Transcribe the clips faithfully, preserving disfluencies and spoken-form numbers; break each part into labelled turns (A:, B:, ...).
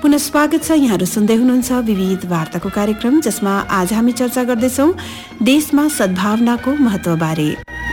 A: पुनः स्वागत छ। यहाँहरू सुन्दै हुनुहुन्छ विविध वार्ताको कार्यक्रम, जसमा आज हामी चर्चा गर्दैछौँ देशमा सद्भावनाको महत्त्वबारे।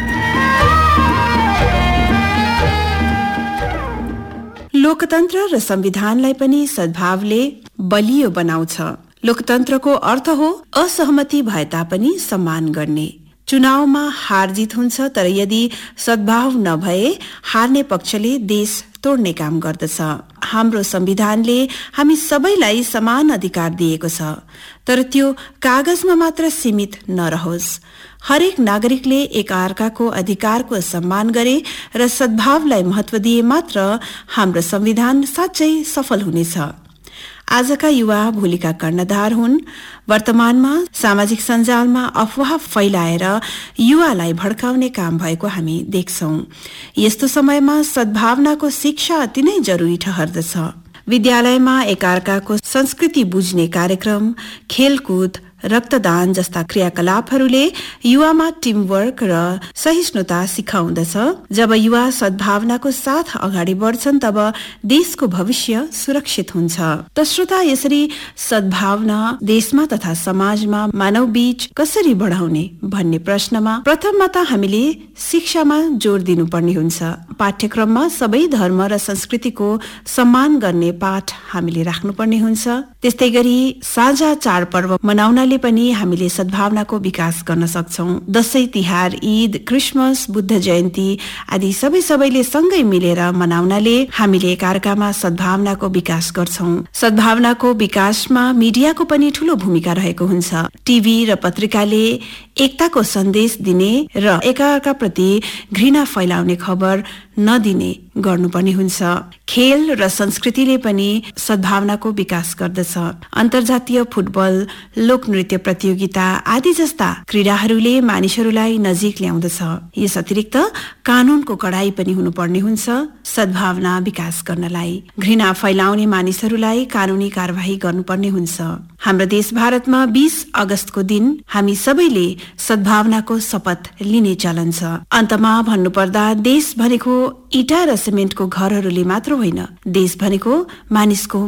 A: लोकतन्त्र र संविधानलाई पनि सद्भावले बलियो बनाउँछ। लोकतन्त्रको अर्थ हो असहमति भए तापनि सम्मान गर्ने। चुनावमा हार जित हुन्छ, तर यदि सद्भाव नभए हार्ने पक्षले देश तोड्ने काम गर्दछ। हाम्रो संविधानले हामी सबैलाई समान अधिकार दिएको छ, तर त्यो कागजमा मात्र सीमित नरहोस्। हरेक नागरिकले एकअर्काको अधिकारको सम्मान गरे र सद्भावलाई महत्त्व दिए मात्र हाम्रो संविधान साँच्चै सफल हुनेछ। आजका युवा भोलिका कर्णधार हुन्। वर्तमानमा सामाजिक सञ्जालमा अफवाह फैलाएर युवालाई भड्काउने काम भएको हामी देख्छौं। यस्तो समयमा सद्भावनाको शिक्षा अति नै जरुरी ठहर्दछ। विद्यालयमा एकअर्काको संस्कृति बुझ्ने कार्यक्रम, खेलकुद, रक्तदान जस्ता क्रियाकलापहरूले युवामा टिमवर्क र सहिष्णुता सिकाउँदछ। जब युवा सद्भावनाको साथ अगाडि बढ्छन्, तब देशको भविष्य सुरक्षित हुन्छ। त श्रोता, यसरी सद्भावना देशमा तथा समाजमा मानव बीच कसरी बढाउने भन्ने प्रश्नमा प्रथममा त हामीले शिक्षामा जोड़ दिनुपर्ने हुन्छ। पाठ्यक्रममा सबै धर्म र संस्कृतिको सम्मान गर्ने पाठ हामीले राख्नुपर्ने हुन्छ। त्यस्तै गरी साझा चाडपर्व मनाउनाले पनि हामीले सद्भावनाको विकास गर्न सक्छौं। दशैं, तिहार, ईद, क्रिसमस, बुद्ध जयन्ती आदि सबै सबैले सँगै मिलेर मनाउनाले हामीले एकअर्कामा सद्भावनाको विकास गर्छौं। सद्भावनाको विकासमा मिडियाको पनि ठूलो भूमिका रहेको हुन्छ। टिभी र पत्रिकाले एकताको सन्देश दिने र एकअर्का प्रति घृणा फैलाउने खबर नदिने गर्नुपर्ने हुन्छ। खेल र संस्कृतिले पनि सद्भावनाको विकास गर्दछ। अन्तर्जातीय फुटबल, लोकनृत्य प्रतियोगिता आदि जस्ता क्रीडाहरूले मानिसहरूलाई नजिक ल्याउँदछ। यस अतिरिक्त कानूनको कडाई पनि हुनुपर्ने हुन्छ सद्भावना विकास गर्नलाई। घृणा फैलाउने मानिसहरूलाई कानूनी कार्यवाही गर्नुपर्ने हुन्छ। हाम्रो देश भारतमा बीस अगस्तको दिन हामी सबैले सद्भावनाको शपथ लिने चलन छ। अन्तमा भन्नुपर्दा देश भनेको इटा र सिमेन्टको घरहरूले मात्र होइन, देश भनेको मानिसको